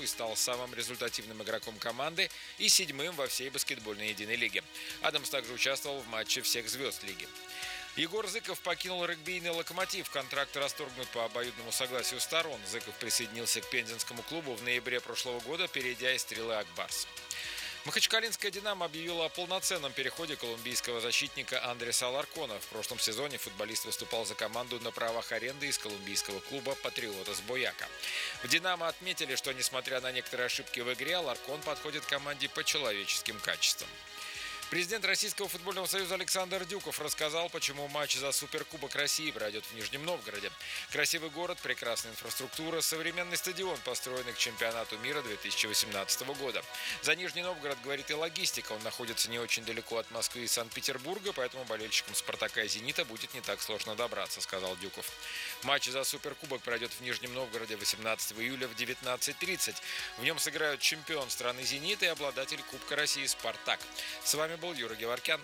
и стал самым результативным игроком команды и седьмым во всей баскетбольной единой лиге. Адамс также участвовал в матче всех звезд лиги. Егор Зыков покинул регбийный «Локомотив». Контракт расторгнут по обоюдному согласию сторон. Зыков присоединился к пензенскому клубу в ноябре прошлого года, перейдя из «Стрелы» Ак-Барс. Махачкалинская «Динамо» объявила о полноценном переходе колумбийского защитника Андреса Аларкона. В прошлом сезоне футболист выступал за команду на правах аренды из колумбийского клуба «Патриотас Бояка». В «Динамо» отметили, что, несмотря на некоторые ошибки в игре, Аларкон подходит команде по человеческим качествам. Президент Российского футбольного союза Александр Дюков рассказал, почему матч за Суперкубок России пройдет в Нижнем Новгороде. Красивый город, прекрасная инфраструктура, современный стадион, построенный к чемпионату мира 2018 года. За Нижний Новгород говорит и логистика. Он находится не очень далеко от Москвы и Санкт-Петербурга, поэтому болельщикам «Спартака» и «Зенита» будет не так сложно добраться, сказал Дюков. Матч за Суперкубок пройдет в Нижнем Новгороде 18 июля в 19:30. В нем сыграют чемпион страны «Зенит» и обладатель Кубка России «Спартак». С вами был Юра Геворкян.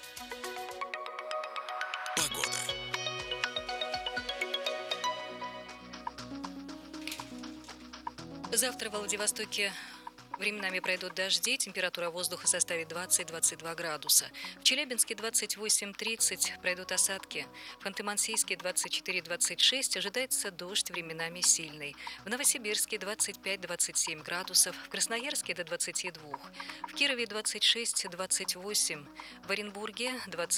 Погода. Завтра в Владивостоке временами пройдут дожди, температура воздуха составит 20-22 градуса. В Челябинске 28-30 пройдут осадки. В Ханты-Мансийске 24-26 ожидается дождь, временами сильный. В Новосибирске 25-27 градусов. В Красноярске до 22. В Кирове 26-28. В Оренбурге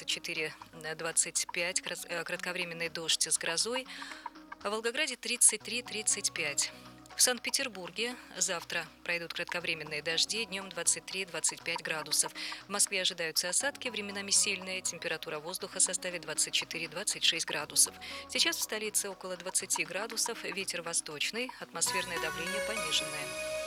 24-25 кратковременный дождь с грозой. В Волгограде 33-35. В Санкт-Петербурге завтра пройдут кратковременные дожди, днем 23-25 градусов. В Москве ожидаются осадки, временами сильные, температура воздуха составит 24-26 градусов. Сейчас в столице около 20 градусов, ветер восточный, атмосферное давление пониженное.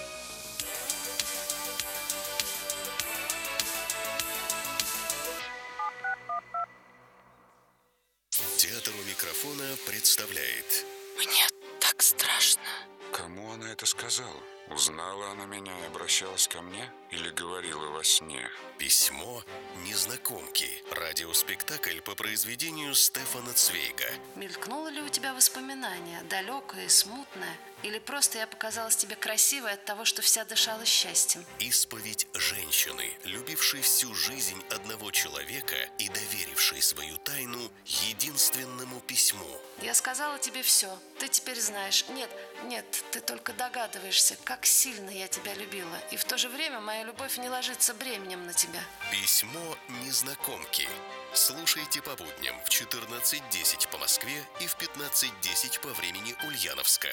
Театр у микрофона представляет. Мне так страшно. Кому она это сказала? Узнала она меня и обращалась ко мне? Или говорила во сне? Письмо незнакомки. Радиоспектакль по произведению Стефана Цвейга. Мелькнуло ли у тебя воспоминание, далекое и смутное? Или просто я показалась тебе красивой от того, что вся дышала счастьем? Исповедь женщины, любившей всю жизнь одного человека и доверившей свою тайну единственному письму. Я сказала тебе все. Ты теперь знаешь. Нет, ты только догадываешься, как сильно я тебя любила. И в то же время моя любовь не ложится бременем на тебя. Письмо незнакомки. Слушайте по будням в 14:10 по Москве и в 15:10 по времени Ульяновска.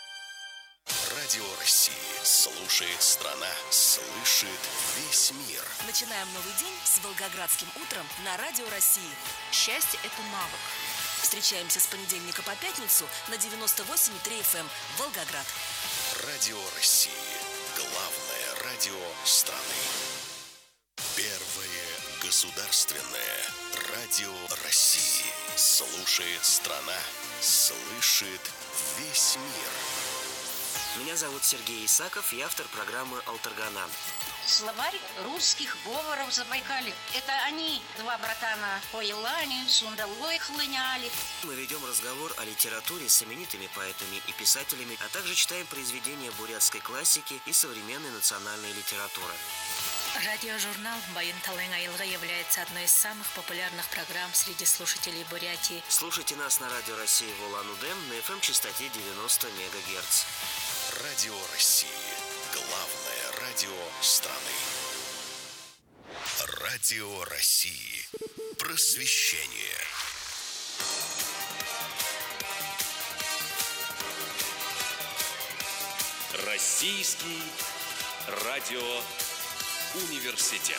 Радио России. Слушает страна, слышит весь мир. Начинаем новый день с Волгоградским утром на Радио России. Счастье – это навык. Встречаемся с понедельника по пятницу на 98,3 FM Волгоград. Радио России. Главное радио страны. Первое государственное радио России. Слушает страна, слышит весь мир. Меня зовут Сергей Исаков, я автор программы «Алтаргана». Словарь русских говоров Забайкалья. Это они, два братана, по Елане, сундалой хлыняли. Мы ведем разговор о литературе с именитыми поэтами и писателями, а также читаем произведения бурятской классики и современной национальной литературы. Радиожурнал «Байын Талайың айылға» является одной из самых популярных программ среди слушателей Бурятии. Слушайте нас на Радио России в Улан-Удэ на FM-частоте 90 МГц. Радио России. Главное радио страны. Радио России. Просвещение. Российский радиоуниверситет.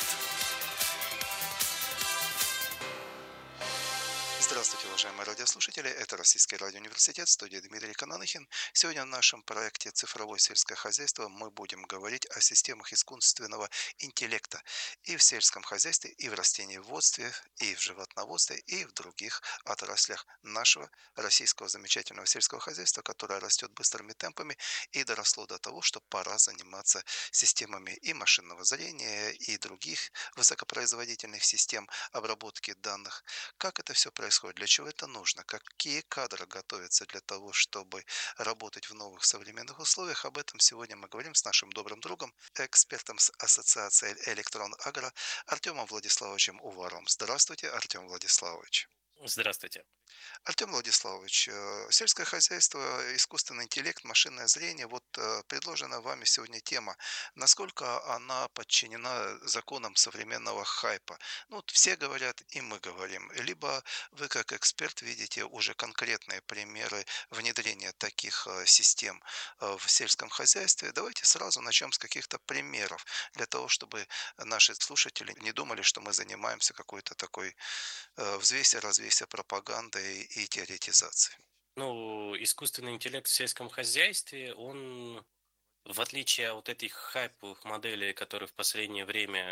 Здравствуйте, уважаемые радиослушатели. Это Российский радиоуниверситет, студия Дмитрий Кананыхин. Сегодня в нашем проекте «Цифровое сельское хозяйство» мы будем говорить о системах искусственного интеллекта и в сельском хозяйстве, и в растениеводстве, и в животноводстве, и в других отраслях нашего российского замечательного сельского хозяйства, которое растет быстрыми темпами и доросло до того, что пора заниматься системами и машинного зрения, и других высокопроизводительных систем обработки данных. Как это все происходит происходит, для чего это нужно, какие кадры готовятся для того, чтобы работать в новых современных условиях. Об этом сегодня мы говорим с нашим добрым другом, экспертом с Ассоциации Электрон Агро Артемом Владиславовичем Уваровым. Здравствуйте, Артем Владиславович. Здравствуйте. Артем Владиславович, сельское хозяйство, искусственный интеллект, машинное зрение, вот предложена вами сегодня тема, насколько она подчинена законам современного хайпа. Ну, вот все говорят, и мы говорим. Либо вы как эксперт видите уже конкретные примеры внедрения таких систем в сельском хозяйстве. Давайте сразу начнем с каких-то примеров, для того, чтобы наши слушатели не думали, что мы занимаемся какой-то такой взвесе-развесе пропагандой и теоретизацией. Ну, искусственный интеллект в сельском хозяйстве, он, в отличие от этих хайповых моделей, которые в последнее время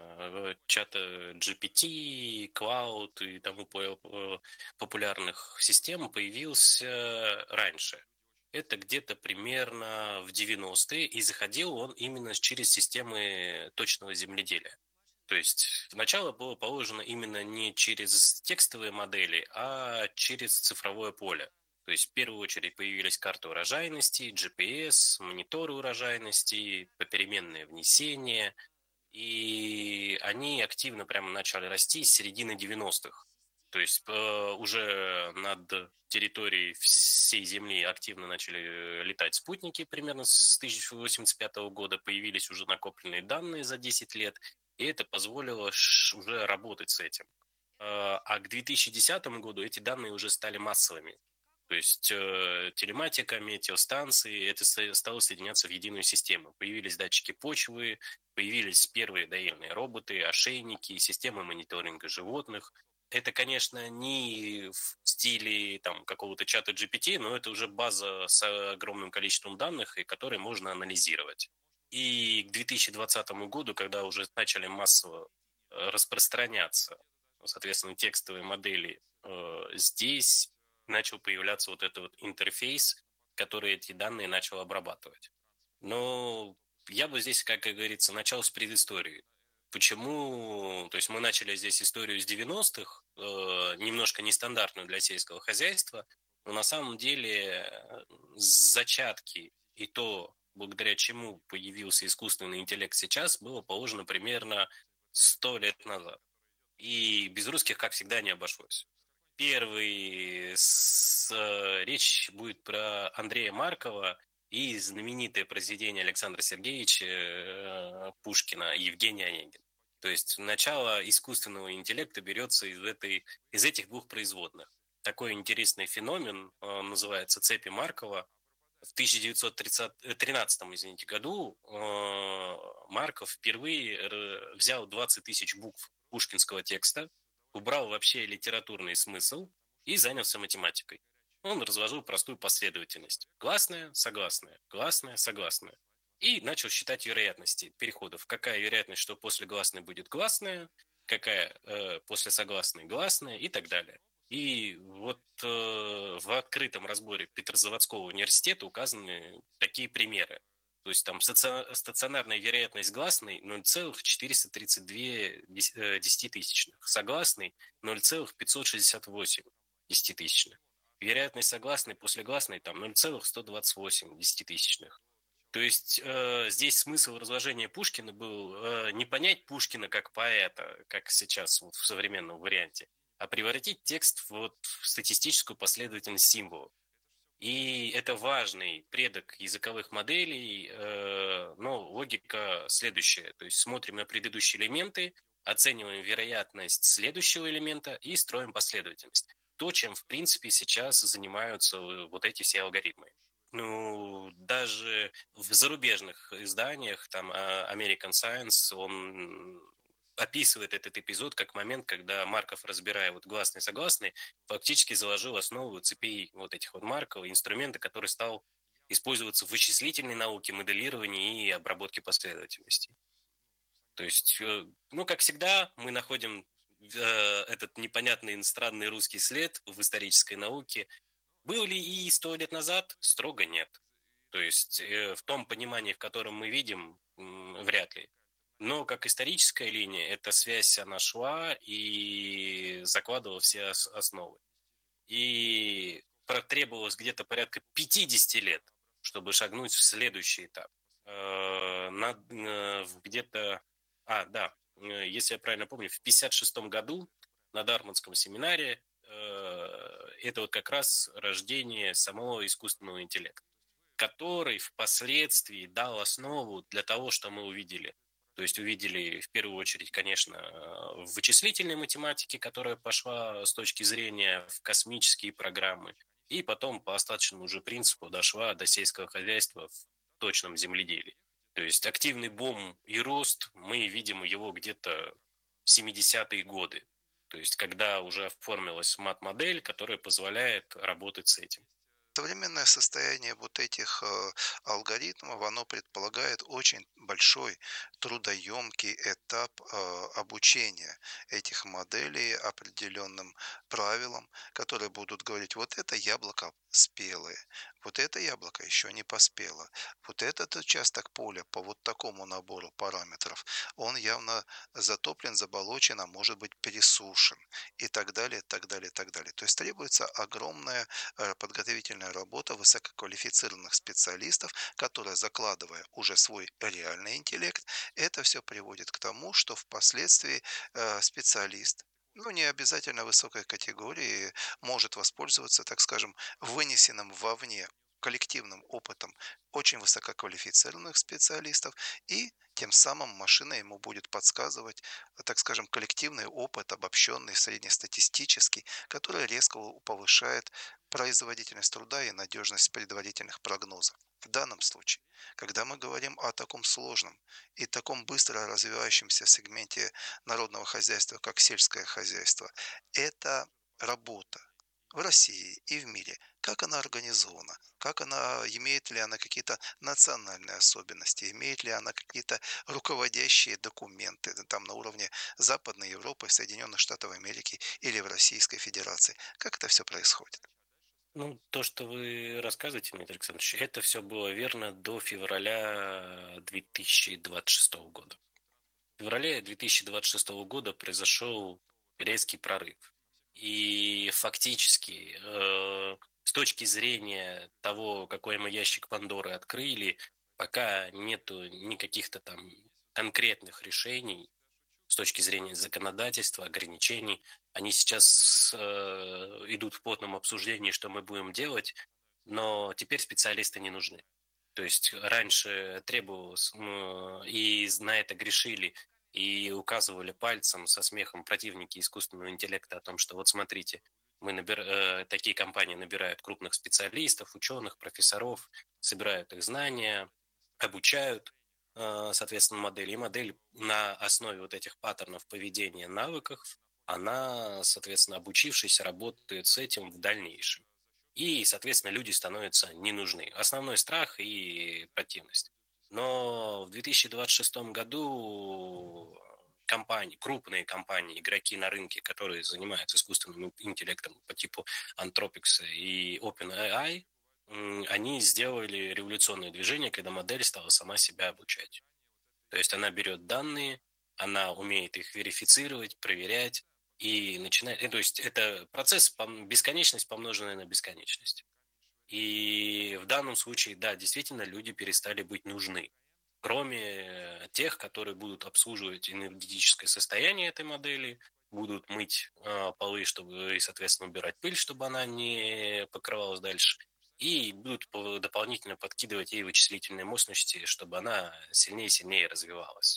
чата GPT, Cloud и тому популярных систем, появился раньше. Это где-то примерно в 90-е, и заходил он именно через системы точного земледелия. То есть начало было положено именно не через текстовые модели, а через цифровое поле. То есть в первую очередь появились карты урожайности, GPS, мониторы урожайности, попеременное внесение. И они активно прямо начали расти с середины 90-х. То есть уже над территорией всей Земли активно начали летать спутники примерно с 1985 года. Появились уже накопленные данные за 10 лет. И это позволило уже работать с этим. А к 2010 году эти данные уже стали массовыми. То есть телематика, метеостанции, это стало соединяться в единую систему. Появились датчики почвы, появились первые доильные роботы, ошейники, системы мониторинга животных. Это, конечно, не в стиле там, какого-то чата GPT, но это уже база с огромным количеством данных, и которые можно анализировать. И к 2020 году, когда уже начали массово распространяться, соответственно, текстовые модели, здесь начал появляться вот этот вот интерфейс, который эти данные начал обрабатывать. Но я бы здесь, как и говорится, начал с предыстории. Почему? То есть мы начали здесь историю с 90-х, немножко нестандартную для сельского хозяйства, но на самом деле зачатки и то, благодаря чему появился искусственный интеллект сейчас, было положено примерно 100 лет назад. И без русских, как всегда, не обошлось. Речь будет про Андрея Маркова и знаменитое произведение Александра Сергеевича Пушкина «Евгений Онегин». То есть начало искусственного интеллекта берется из этих двух производных. Такой интересный феномен называется «Цепи Маркова». В 1913 году Марков впервые взял 20 тысяч букв пушкинского текста, убрал вообще литературный смысл и занялся математикой. Он разложил простую последовательность. Гласная, согласная, гласная, согласная. И начал считать вероятности переходов. Какая вероятность, что после гласной будет гласная, какая после согласной гласная и так далее. И вот в открытом разборе Петрозаводского университета указаны такие примеры. То есть там стационарная вероятность гласной 0,432 десятитысячных, согласной 0,568 десятитысячных. Вероятность согласной после гласной там 0,128 десятитысячных. То есть здесь смысл разложения Пушкина был не понять Пушкина как поэта, как сейчас вот в современном варианте, а превратить текст в статистическую последовательность символов. И это важный предок языковых моделей, но логика следующая. То есть смотрим на предыдущие элементы, оцениваем вероятность следующего элемента и строим последовательность. То, чем, в принципе, сейчас занимаются вот эти все алгоритмы. Ну, даже в зарубежных изданиях, там, American Science, он описывает этот эпизод как момент, когда Марков, разбирая вот гласный-согласный, фактически заложил основу цепей вот этих вот Маркова, инструмента, который стал использоваться в вычислительной науке, моделировании и обработке последовательностей. То есть, ну, как всегда, мы находим этот непонятный иностранный русский след в исторической науке. Был ли и 100 лет назад? Строго нет. То есть в том понимании, в котором мы видим, вряд ли. Но как историческая линия, эта связь, она шла и закладывала все основы. И потребовалось где-то порядка 50 лет, чтобы шагнуть в следующий этап. Где-то, если я правильно помню, в 1956 году на Дартмутском семинаре это вот как раз рождение самого искусственного интеллекта, который впоследствии дал основу для того, что мы увидели. То есть увидели в первую очередь, конечно, в вычислительной математике, которая пошла с точки зрения в космические программы, и потом по остаточному же принципу дошла до сельского хозяйства в точном земледелии. То есть активный бум и рост, мы видим его где-то в 70-е годы. То есть когда уже оформилась мат-модель, которая позволяет работать с этим. Современное состояние вот этих алгоритмов, оно предполагает очень большой трудоемкий этап обучения этих моделей определенным правилам, которые будут говорить, вот это яблоко спелое, вот это яблоко еще не поспело, вот этот участок поля по вот такому набору параметров, он явно затоплен, заболочен, а может быть пересушен и так далее, так далее, так далее. То есть требуется огромная подготовительная работа высококвалифицированных специалистов, которая, закладывая уже свой реальный интеллект, это все приводит к тому, что впоследствии специалист, ну, не обязательно высокой категории, может воспользоваться, так скажем, вынесенным вовне коллективным опытом очень высококвалифицированных специалистов, и тем самым машина ему будет подсказывать, так скажем, коллективный опыт, обобщенный, среднестатистический, который резко повышает производительность труда и надежность предварительных прогнозов. В данном случае, когда мы говорим о таком сложном и таком быстро развивающемся сегменте народного хозяйства, как сельское хозяйство, это работа в России и в мире, как она организована, как она, имеет ли она какие-то национальные особенности, имеет ли она какие-то руководящие документы там на уровне Западной Европы, Соединенных Штатов Америки или в Российской Федерации. Как это все происходит? Ну, то, что вы рассказываете, Дмитрий Александрович, это все было верно до февраля 2026 года. В феврале 2026 года произошел резкий прорыв. И фактически, с точки зрения того, какой мы ящик Пандоры открыли, пока нету никаких-то там конкретных решений с точки зрения законодательства, ограничений. Они сейчас идут в плотном обсуждении, что мы будем делать, но теперь специалисты не нужны. То есть раньше требовалось, и на это грешили, и указывали пальцем со смехом противники искусственного интеллекта о том, что вот смотрите, такие компании набирают крупных специалистов, ученых, профессоров, собирают их знания, обучают, соответственно, модели. И модель на основе вот этих паттернов поведения, навыков, она, соответственно, обучившись, работает с этим в дальнейшем. И, соответственно, люди становятся не нужны. Основной страх и противность. Но в 2026 году компании, крупные компании, игроки на рынке, которые занимаются искусственным интеллектом по типу Anthropics и OpenAI, они сделали революционное движение, когда модель стала сама себя обучать. То есть она берет данные, она умеет их верифицировать, проверять и начинает... То есть это процесс бесконечность, помноженная на бесконечность. И в данном случае, да, действительно, люди перестали быть нужны. Кроме тех, которые будут обслуживать энергетическое состояние этой модели, будут мыть полы, чтобы, и, соответственно, убирать пыль, чтобы она не покрывалась дальше, и будут дополнительно подкидывать ей вычислительные мощности, чтобы она сильнее и сильнее развивалась.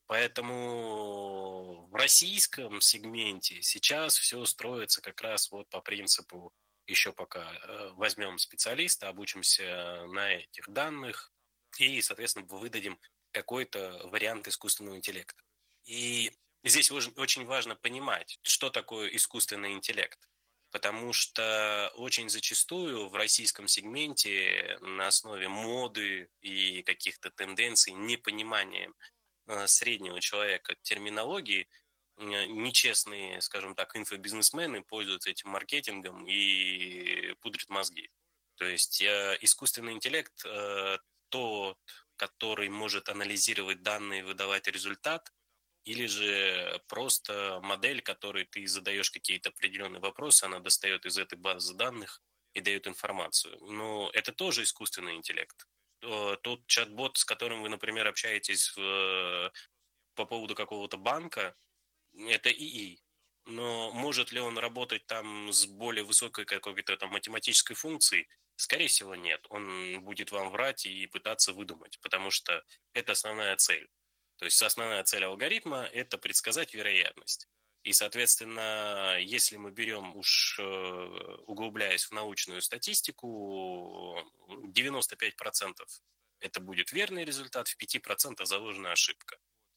Поэтому в российском сегменте сейчас все строится как раз вот по принципу еще пока возьмем специалиста, обучимся на этих данных и, соответственно, выдадим какой-то вариант искусственного интеллекта. И здесь очень важно понимать, что такое искусственный интеллект. Потому что очень зачастую в российском сегменте на основе моды и каких-то тенденций, непонимания среднего человека терминологии, нечестные, скажем так, инфобизнесмены пользуются этим маркетингом и пудрят мозги. То есть искусственный интеллект тот который может анализировать данные и выдавать результат, или же просто модель, которой ты задаешь какие-то определенные вопросы, она достает из этой базы данных и дает информацию. Но это тоже искусственный интеллект. Тот чат-бот, с которым вы, например, общаетесь по поводу какого-то банка, это ИИ. Но может ли он работать там с более высокой какой-то там математической функцией? Скорее всего, нет. Он будет вам врать и пытаться выдумать, потому что это основная цель. То есть основная цель алгоритма – это предсказать вероятность. И, соответственно, если мы берем уж, углубляясь в научную статистику, 95% это будет верный результат, в 5% заложена ошибка.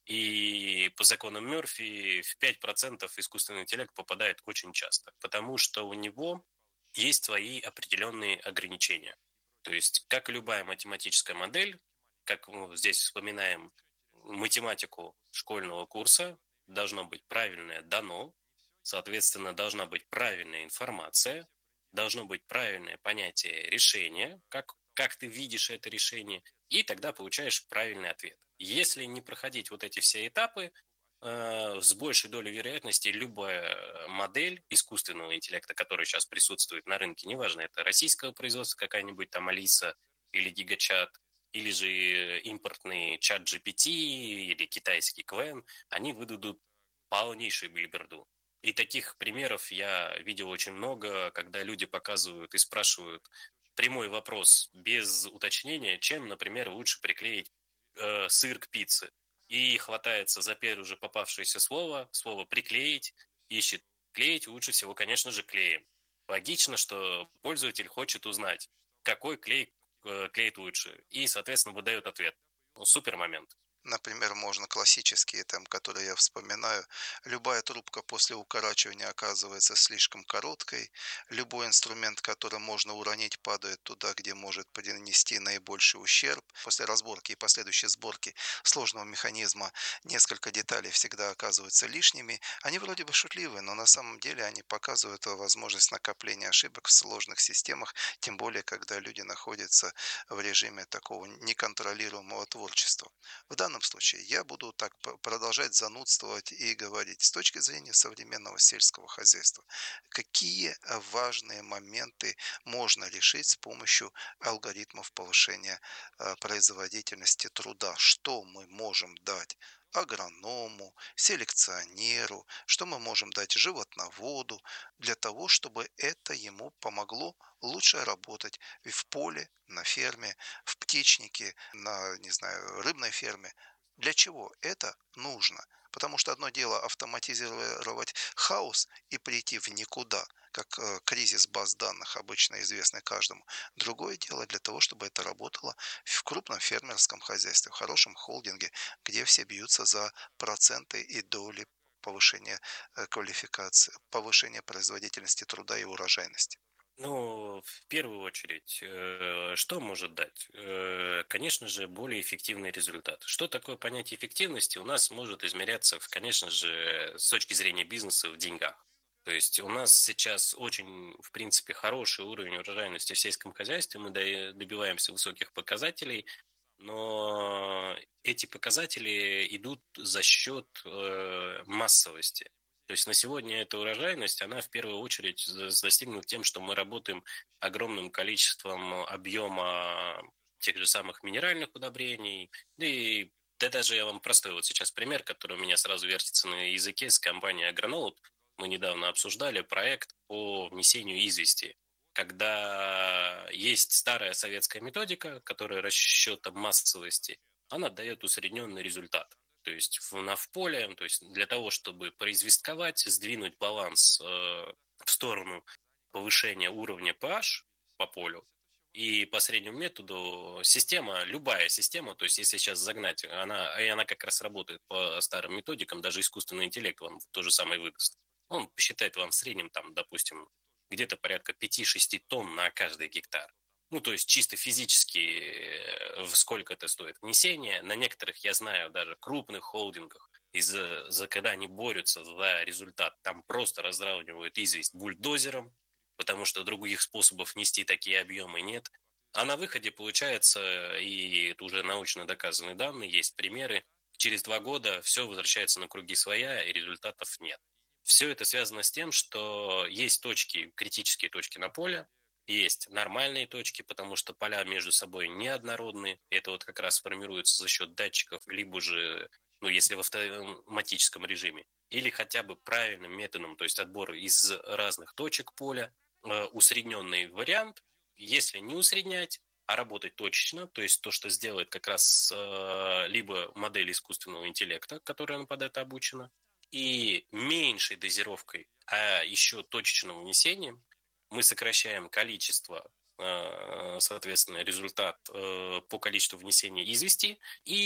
И по законам Мёрфи в 5% искусственный интеллект попадает очень часто, потому что у него есть свои определенные ограничения. То есть, как и любая математическая модель, как мы здесь вспоминаем математику школьного курса, должно быть правильное дано, соответственно, должна быть правильная информация, должно быть правильное понятие решения, как ты видишь это решение, и тогда получаешь правильный ответ. Если не проходить вот эти все этапы, с большей долей вероятности любая модель искусственного интеллекта, которая сейчас присутствует на рынке, неважно, это российского производства какая-нибудь там Алиса или Гигачат, или же импортный чат GPT или китайский Квен, они выдадут полнейшую билиберду. И таких примеров я видел очень много, когда люди показывают и спрашивают прямой вопрос без уточнения, чем, например, лучше приклеить сыр к пицце. И хватается за первое же попавшееся слово «приклеить», ищет клеить, лучше всего, конечно же, клеем. Логично, что пользователь хочет узнать, какой клей клеит лучше, и, соответственно, выдает ответ. Ну, супер момент. Например, можно классические, там, которые я вспоминаю, любая трубка после укорачивания оказывается слишком короткой, любой инструмент, который можно уронить, падает туда, где может принести наибольший ущерб. После разборки и последующей сборки сложного механизма несколько деталей всегда оказываются лишними. Они вроде бы шутливые, но на самом деле они показывают возможность накопления ошибок в сложных системах, тем более, когда люди находятся в режиме такого неконтролируемого творчества. В данном случае я буду так продолжать занудствовать и говорить с точки зрения современного сельского хозяйства. Какие важные моменты можно решить с помощью алгоритмов повышения производительности труда? Что мы можем дать агроному, селекционеру, что мы можем дать животноводу для того, чтобы это ему помогло лучше работать и в поле, на ферме, в птичнике, на, не знаю, рыбной ферме. Для чего это нужно? Потому что одно дело автоматизировать хаос и прийти в никуда, как кризис баз данных, обычно известный каждому. Другое дело для того, чтобы это работало в крупном фермерском хозяйстве, в хорошем холдинге, где все бьются за проценты и доли повышения квалификации, повышения производительности труда и урожайности. Ну, в первую очередь, что может дать? Конечно же, более эффективный результат. Что такое понятие эффективности? У нас может измеряться, конечно же, с точки зрения бизнеса в деньгах. То есть у нас сейчас очень, в принципе, хороший уровень урожайности в сельском хозяйстве, мы добиваемся высоких показателей, но эти показатели идут за счет массовости. То есть на сегодня эта урожайность, она в первую очередь достигнута тем, что мы работаем огромным количеством объема тех же самых минеральных удобрений. Да даже я вам простой вот сейчас пример, который у меня сразу вертится на языке с компанией Агроноут. Мы недавно обсуждали проект по внесению извести, когда есть старая советская методика, которая расчетом массовости, она дает усредненный результат. То есть в поле, то есть для того, чтобы произвестковать, сдвинуть баланс в сторону повышения уровня pH по полю, и по среднему методу система, любая система, то есть если сейчас загнать, она как раз работает по старым методикам, даже искусственный интеллект вам то же самое выдаст. Он посчитает вам в среднем, там, допустим, где-то порядка 5-6 тонн на каждый гектар. Ну, то есть чисто физически сколько это стоит внесение. На некоторых, я знаю, даже крупных холдингах, когда они борются за результат, там просто разравнивают известь бульдозером, потому что других способов нести такие объемы нет. А на выходе получается, и это уже научно доказанные данные, есть примеры, через 2 года все возвращается на круги своя, и результатов нет. Все это связано с тем, что есть точки, критические точки на поле, есть нормальные точки, потому что поля между собой неоднородные. Это вот как раз формируется за счет датчиков, либо же, ну, если в автоматическом режиме, или хотя бы правильным методом, то есть отбор из разных точек поля, усредненный вариант. Если не усреднять, а работать точечно, то есть то, что сделает как раз либо модель искусственного интеллекта, которая под это обучена, и меньшей дозировкой, а еще точечным внесением, мы сокращаем количество, соответственно, результат по количеству внесения извести, и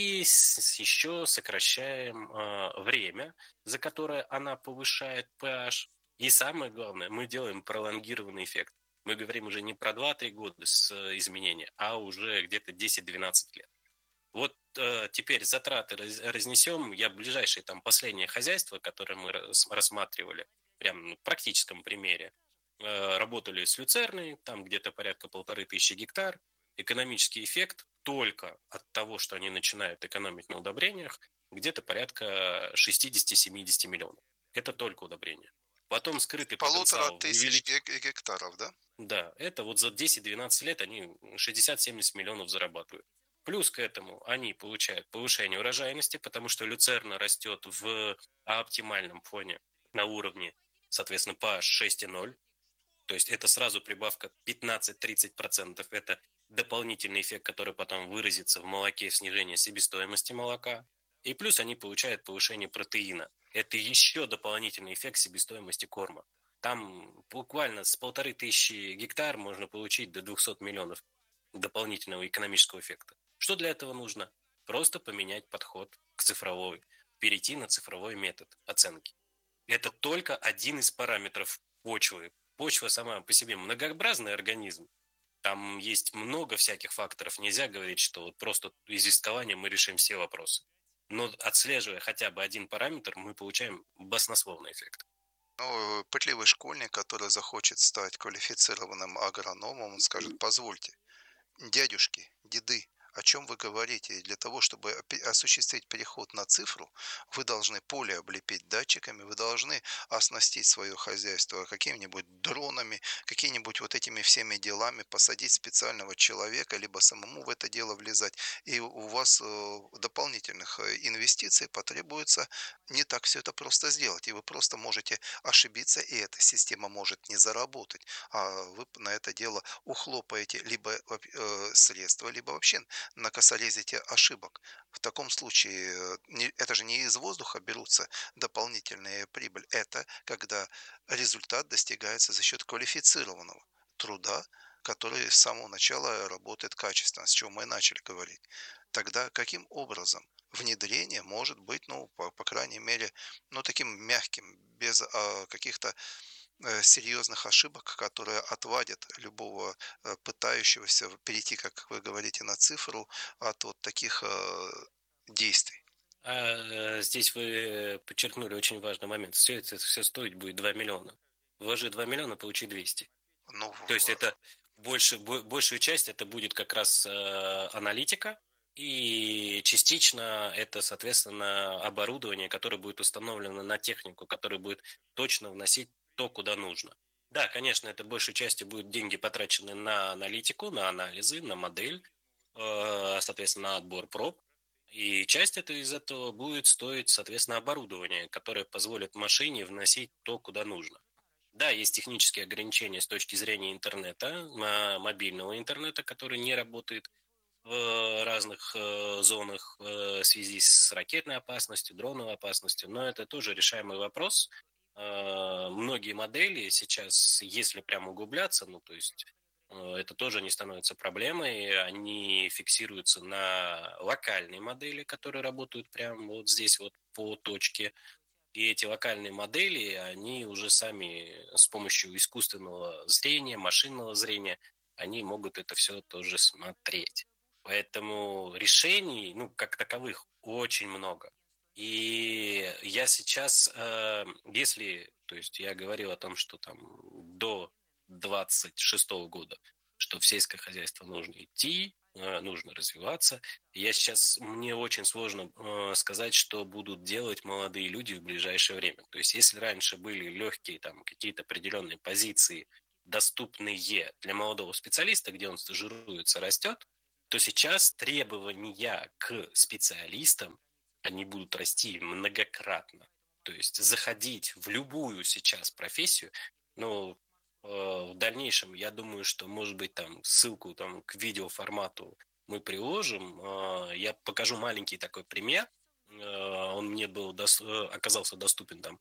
еще сокращаем время, за которое она повышает pH. И самое главное, мы делаем пролонгированный эффект. Мы говорим уже не про 2-3 года с изменения, а уже где-то 10-12 лет. Вот теперь затраты разнесем. Я ближайшее, там, последнее хозяйство, которое мы рассматривали, прямо на практическом примере, работали с люцерной, там где-то порядка 1500 гектар. Экономический эффект только от того, что они начинают экономить на удобрениях, где-то порядка 60-70 миллионов. Это только удобрения. Потом скрытый потенциал 1500 гектаров, да? Да, это вот за 10-12 лет они 60-70 миллионов зарабатывают. Плюс к этому они получают повышение урожайности, потому что люцерна растет в оптимальном фоне на уровне, соответственно, pH 6,0. То есть это сразу прибавка 15-30%. Это дополнительный эффект, который потом выразится в молоке, в снижении себестоимости молока. И плюс они получают повышение протеина. Это еще дополнительный эффект себестоимости корма. Там буквально с 1500 гектар можно получить до 200 миллионов дополнительного экономического эффекта. Что для этого нужно? Просто поменять подход к цифровой, перейти на цифровой метод оценки. Это только один из параметров почвы. Почва сама по себе многообразный организм. Там есть много всяких факторов. Нельзя говорить, что вот просто известкованием мы решим все вопросы. Но отслеживая хотя бы один параметр, мы получаем баснословный эффект. Ну, пытливый школьник, который захочет стать квалифицированным агрономом, он скажет: позвольте, дядюшки, деды, о чем вы говорите? И для того, чтобы осуществить переход на цифру, вы должны поле облепить датчиками, вы должны оснастить свое хозяйство какими-нибудь дронами, какими-нибудь вот этими всеми делами, посадить специального человека, либо самому в это дело влезать. И у вас дополнительных инвестиций потребуется не так все это просто сделать. И вы просто можете ошибиться, и эта система может не заработать, а вы на это дело ухлопаете либо средства, либо вообще накосорезите ошибок. В таком случае это же не из воздуха берутся дополнительные прибыль. Это когда результат достигается за счет квалифицированного труда, который с самого начала работает качественно, с чего мы и начали говорить. Тогда каким образом внедрение может быть, ну, по крайней мере, ну, таким мягким, без каких-то серьезных ошибок, которые отвадят любого пытающегося перейти, как вы говорите, на цифру от вот таких действий. Здесь вы подчеркнули очень важный момент. Все стоить будет 2 миллиона. Вложи 2 миллиона, получи 200. Ну, то есть это большую часть это будет как раз аналитика, и частично это, соответственно, оборудование, которое будет установлено на технику, которое будет точно вносить то, куда нужно. Да, конечно, это большей частью будут деньги потрачены на аналитику, на анализы, на модель, соответственно, на отбор проб. И часть из этого будет стоить, соответственно, оборудование, которое позволит машине вносить то, куда нужно. Да, есть технические ограничения с точки зрения интернета, мобильного интернета, который не работает в разных зонах в связи с ракетной опасностью, дроновой опасностью, но это тоже решаемый вопрос. Многие модели сейчас, если прям углубляться, ну, то есть это тоже не становится проблемой, они фиксируются на локальные модели, которые работают прямо вот здесь вот по точке. И эти локальные модели, они уже сами с помощью искусственного зрения, машинного зрения, они могут это все тоже смотреть. Поэтому решений, ну, как таковых, очень много. И я сейчас, если, то есть я говорил о том, что там до 26 года что в сельское хозяйство нужно идти, нужно развиваться. Мне очень сложно сказать, что будут делать молодые люди в ближайшее время. То есть, если раньше были легкие там какие-то определенные позиции, доступные для молодого специалиста, где он стажируется, растет, то сейчас требования к специалистам, они будут расти многократно. То есть заходить в любую сейчас профессию, в дальнейшем, я думаю, что, может быть, там ссылку там, к видеоформату мы приложим. Я покажу маленький такой пример. Он мне оказался доступен там.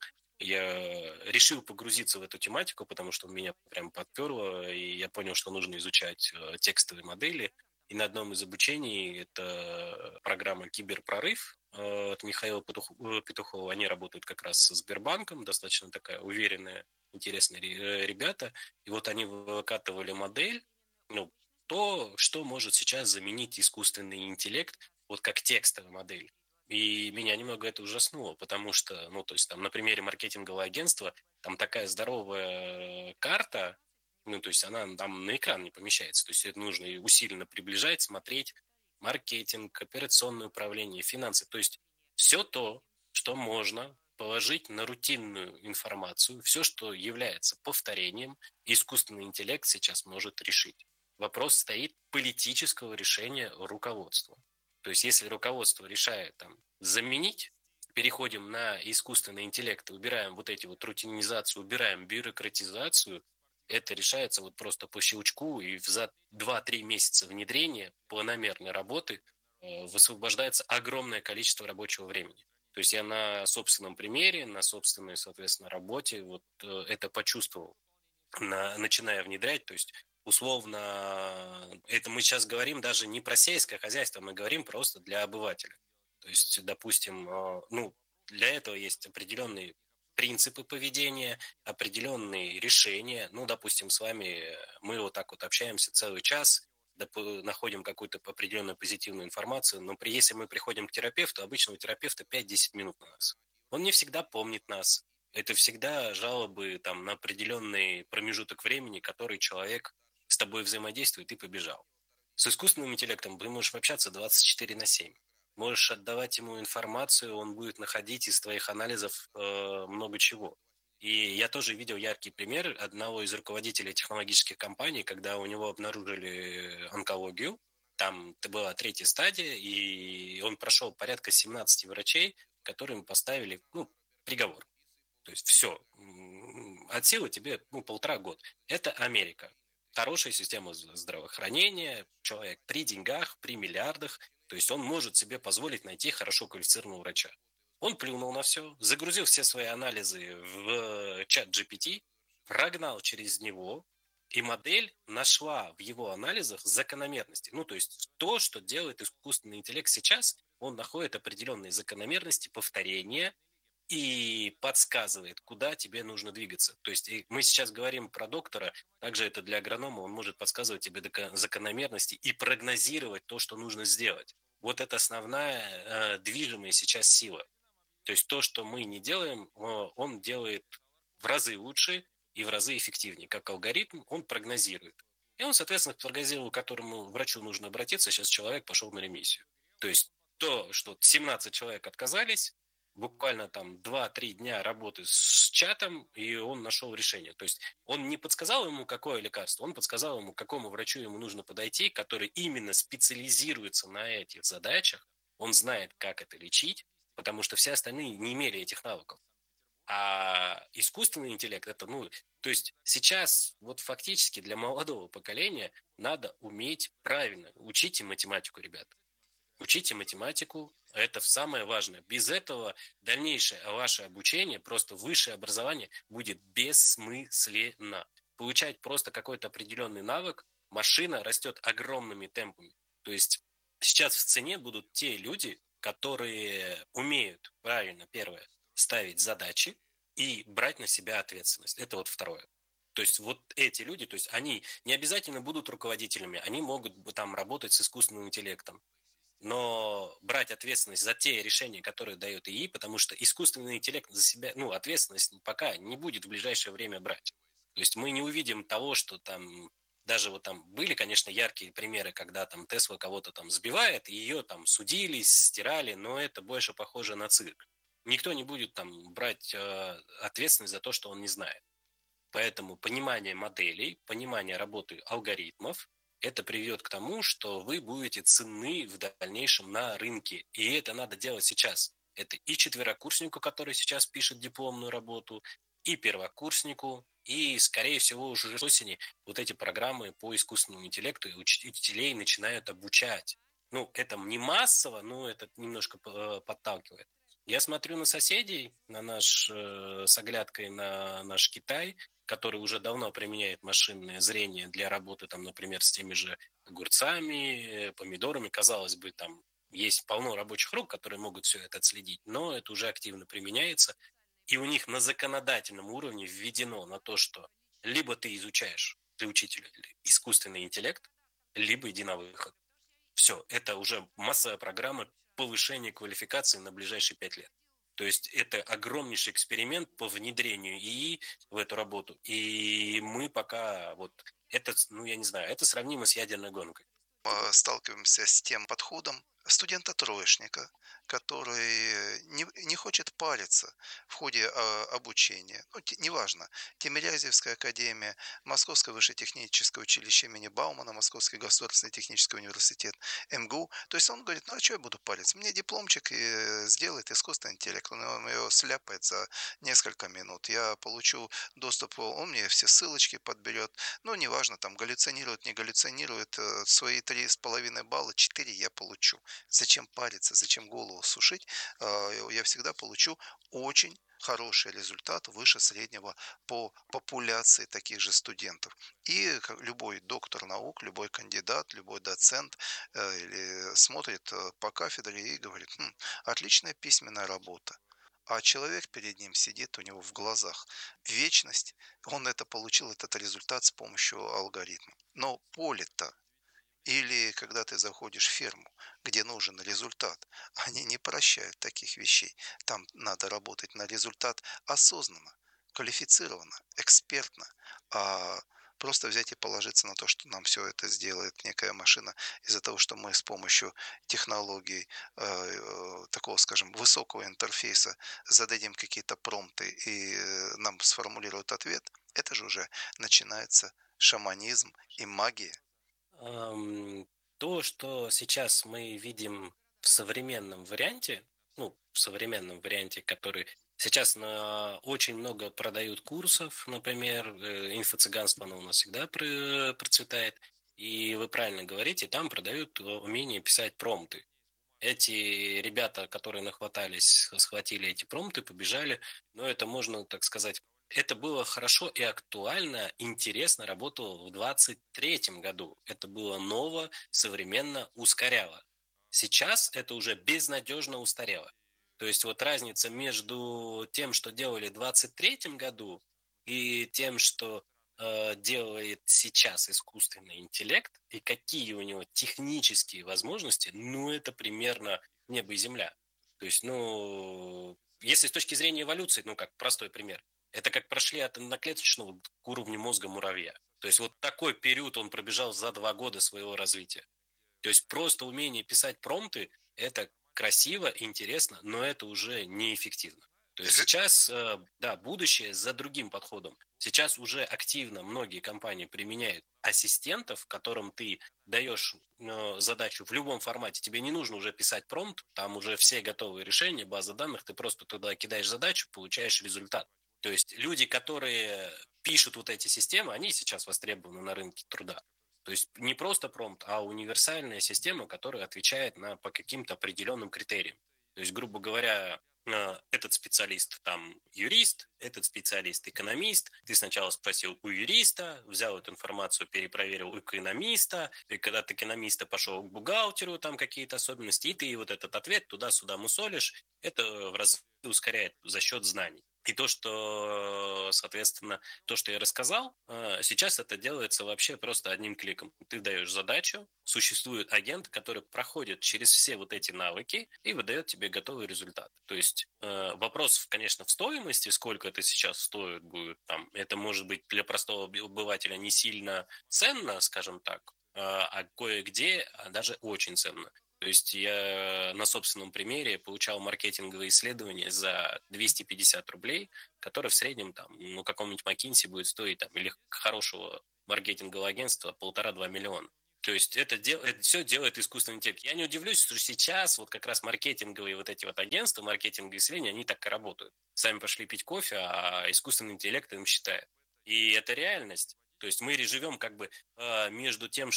Я решил погрузиться в эту тематику, потому что меня прям подперло, и я понял, что нужно изучать текстовые модели. И на одном из обучений, это программа «Киберпрорыв» от Михаила Петухова. Они работают как раз с Сбербанком, достаточно такая уверенная, интересные ребята. И вот они выкатывали модель, то, что может сейчас заменить искусственный интеллект, вот как текстовая модель. И меня немного это ужаснуло, потому что, то есть там на примере маркетингового агентства, там такая здоровая карта, то есть она там на экран не помещается. То есть это нужно усиленно приближать, смотреть маркетинг, операционное управление, финансы. То есть все то, что можно положить на рутинную информацию, все, что является повторением, искусственный интеллект сейчас может решить. Вопрос стоит политического решения руководства. То есть если руководство решает заменить, переходим на искусственный интеллект, убираем вот эти вот рутинизацию, убираем бюрократизацию, это решается вот просто по щелчку, и за 2-3 месяца внедрения планомерной работы высвобождается огромное количество рабочего времени. То есть я на собственном примере, на собственной, соответственно, работе вот это почувствовал, начиная внедрять. То есть условно, это мы сейчас говорим даже не про сельское хозяйство, мы говорим просто для обывателя. То есть, допустим, для этого есть определенные принципы поведения, определенные решения. Допустим, с вами мы вот так вот общаемся целый час, находим какую-то определенную позитивную информацию, но если мы приходим к терапевту, обычно у терапевта 5-10 минут на нас. Он не всегда помнит нас. Это всегда жалобы на определенный промежуток времени, который человек с тобой взаимодействует и побежал. С искусственным интеллектом ты можешь общаться 24/7. Можешь отдавать ему информацию, он будет находить из твоих анализов много чего. И я тоже видел яркий пример одного из руководителей технологических компаний, когда у него обнаружили онкологию. Там это была 3-я стадия, и он прошел порядка 17 врачей, которым поставили приговор. То есть все, от силы тебе 1,5 года. Это Америка. Хорошая система здравоохранения, человек при деньгах, при миллиардах. То есть он может себе позволить найти хорошо квалифицированного врача. Он плюнул на все, загрузил все свои анализы в чат GPT, прогнал через него, и модель нашла в его анализах закономерности. То есть то, что делает искусственный интеллект сейчас, он находит определенные закономерности, повторения и подсказывает, куда тебе нужно двигаться. То есть мы сейчас говорим про доктора, также это для агронома, он может подсказывать тебе закономерности и прогнозировать то, что нужно сделать. Вот это основная движимая сейчас сила. То есть то, что мы не делаем, он делает в разы лучше и в разы эффективнее. Как алгоритм, он прогнозирует. И он, соответственно, к прогнозированию, к которому врачу нужно обратиться, сейчас человек пошел на ремиссию. То есть то, что 17 человек отказались, буквально 2-3 дня работы с чатом, и он нашел решение. То есть он не подсказал ему, какое лекарство, он подсказал ему, к какому врачу ему нужно подойти, который именно специализируется на этих задачах, он знает, как это лечить, потому что все остальные не имели этих навыков. А искусственный интеллект, то есть сейчас вот фактически для молодого поколения надо уметь правильно. Учите математику, ребята. Учите математику, это самое важное. Без этого дальнейшее ваше обучение, просто высшее образование будет бессмысленно. Получать просто какой-то определенный навык, машина растет огромными темпами. То есть сейчас в цене будут те люди, которые умеют правильно, первое, ставить задачи и брать на себя ответственность. Это вот второе. То есть вот эти люди, то есть они не обязательно будут руководителями, они могут работать с искусственным интеллектом. Но брать ответственность за те решения, которые дает ИИ, потому что искусственный интеллект за себя, ответственность пока не будет в ближайшее время брать. То есть мы не увидим того, что Даже вот там были, конечно, яркие примеры, когда там Тесла кого-то там сбивает, и ее там судились, стирали, но это больше похоже на цирк. Никто не будет там брать ответственность за то, что он не знает. Поэтому понимание моделей, понимание работы алгоритмов, это приведет к тому, что вы будете ценны в дальнейшем на рынке. И это надо делать сейчас. Это и четверокурснику, который сейчас пишет дипломную работу, и первокурснику, и, скорее всего, уже с осени вот эти программы по искусственному интеллекту и учителей начинают обучать. Ну, это не массово, но это немножко подталкивает. Я смотрю на соседей, на наш, с оглядкой на наш Китай, который уже давно применяет машинное зрение для работы, там, например, с теми же огурцами, помидорами. Казалось бы, там есть полно рабочих рук, которые могут все это отследить, но это уже активно применяется. И у них на законодательном уровне введено на то, что либо ты изучаешь, ты учитель, искусственный интеллект, либо иди на выход. Все, это уже массовая программа повышения квалификации на ближайшие 5 лет. То есть это огромнейший эксперимент по внедрению ИИ в эту работу. И мы пока вот это, ну я не знаю, это сравнимо с ядерной гонкой. Сталкиваемся с тем подходом студента-троечника, который не хочет париться в ходе обучения. Ну, неважно, Тимирязевская академия, Московское высшее техническое училище имени Баумана, Московский государственный технический университет, МГУ. То есть он говорит, ну а что я буду париться? Мне дипломчик сделает искусственный интеллект, он его сляпает за несколько минут. Я получу доступ, он мне все ссылочки подберет. Ну, неважно, там галлюцинирует, не галлюцинирует, свои 3,5 балла, 4 я получу. Зачем париться, зачем голову сушить? Я всегда получу очень хороший результат выше среднего по популяции таких же студентов. И любой доктор наук, любой кандидат, любой доцент или смотрит по кафедре и говорит, отличная письменная работа. А человек перед ним сидит, у него в глазах вечность, он это получил, этот результат с помощью алгоритма. Но поле-то, или когда ты заходишь в ферму, где нужен результат, они не прощают таких вещей. Там надо работать на результат осознанно, квалифицированно, экспертно, а просто взять и положиться на то, что нам все это сделает некая машина из-за того, что мы с помощью технологий такого, скажем, высокого интерфейса зададим какие-то промпты и нам сформулируют ответ, это же уже начинается шаманизм и магия. То, что сейчас мы видим в современном варианте, который сейчас очень много продают курсов, например, инфо-цыганство, оно у нас всегда процветает, и вы правильно говорите, там продают умение писать промпты. Эти ребята, которые схватили эти промпты, побежали, но это можно, так сказать, это было хорошо и актуально, интересно работало в 2023 году. Это было ново, современно, ускоряло. Сейчас это уже безнадежно устарело. То есть вот разница между тем, что делали в 2023 году, и тем, что делает сейчас искусственный интеллект, и какие у него технические возможности, это примерно небо и земля. То есть, если с точки зрения эволюции, как простой пример, это как прошли от одноклеточного к уровню мозга муравья. То есть вот такой период он пробежал за 2 года своего развития. То есть просто умение писать промпты – это красиво, интересно, но это уже неэффективно. То есть сейчас, будущее за другим подходом. Сейчас уже активно многие компании применяют ассистентов, которым ты даешь задачу в любом формате. Тебе не нужно уже писать промпт, там уже все готовые решения, база данных, ты просто туда кидаешь задачу, получаешь результат. То есть люди, которые пишут вот эти системы, они сейчас востребованы на рынке труда. То есть не просто промпт, а универсальная система, которая отвечает по каким-то определенным критериям. То есть, грубо говоря, этот специалист там юрист, этот специалист экономист. Ты сначала спросил у юриста, взял эту информацию, перепроверил у экономиста, и когда ты экономиста пошел к бухгалтеру, там какие-то особенности, и ты вот этот ответ туда-сюда мусолишь, это в разы ускоряет за счет знаний. И то, что, соответственно, то, что я рассказал, сейчас это делается вообще просто одним кликом. Ты даешь задачу, существует агент, который проходит через все вот эти навыки и выдает тебе готовый результат. То есть вопрос, конечно, в стоимости, сколько это сейчас стоит будет, там, это может быть для простого обывателя не сильно ценно, скажем так, а кое-где даже очень ценно. То есть я на собственном примере получал маркетинговые исследования за 250 рублей, которые в среднем там, ну, какому-нибудь McKinsey будет стоить, там, или хорошего маркетингового агентства 1,5-2 миллиона. То есть это все делает искусственный интеллект. Я не удивлюсь, что сейчас вот как раз маркетинговые вот эти вот агентства, маркетинговые исследования, они так и работают. Сами пошли пить кофе, а искусственный интеллект им считает. И это реальность. То есть мы живем как бы между тем,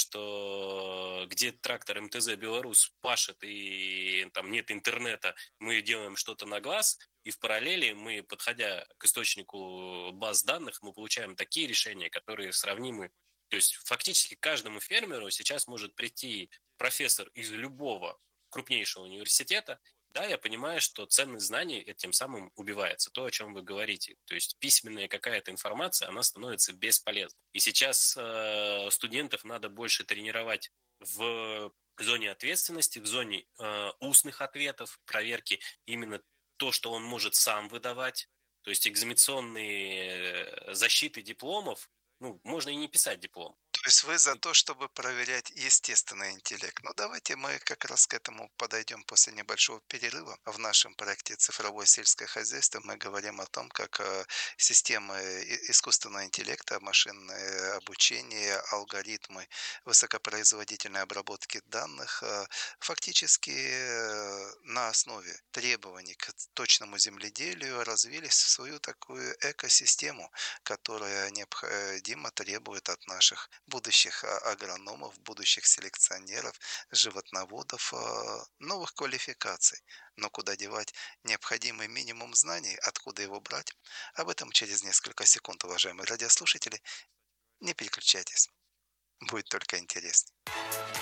что где трактор МТЗ «Беларусь» пашет и там нет интернета, мы делаем что-то на глаз, и в параллели мы, подходя к источнику баз данных, мы получаем такие решения, которые сравнимы. То есть фактически каждому фермеру сейчас может прийти профессор из любого крупнейшего университета. Да, я понимаю, что ценность знаний этим самым убивается, то, о чем вы говорите. То есть письменная какая-то информация, она становится бесполезной. И сейчас студентов надо больше тренировать в зоне ответственности, в зоне устных ответов, проверки именно то, что он может сам выдавать. То есть экзаменационные защиты дипломов, ну, можно и не писать диплом. То есть вы за то, чтобы проверять естественный интеллект. Но давайте мы как раз к этому подойдем после небольшого перерыва. В нашем проекте «Цифровое сельское хозяйство» мы говорим о том, как системы искусственного интеллекта, машинное обучение, алгоритмы высокопроизводительной обработки данных фактически на основе требований к точному земледелию развились в свою такую экосистему, которая необходимо требует от наших будущих агрономов, будущих селекционеров, животноводов, новых квалификаций. Но куда девать необходимый минимум знаний, откуда его брать? Об этом через несколько секунд, уважаемые радиослушатели. Не переключайтесь, будет только интереснее.